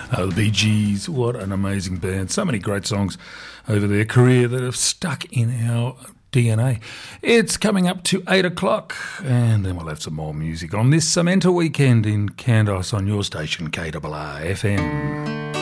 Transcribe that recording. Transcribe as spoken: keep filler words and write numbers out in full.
Oh, the Bee Gees, what an amazing band. So many great songs over their career that have stuck in our D N A. It's coming up to eight o'clock, and then we'll have some more music on this Samantha weekend in Candice on your station, K R R F M.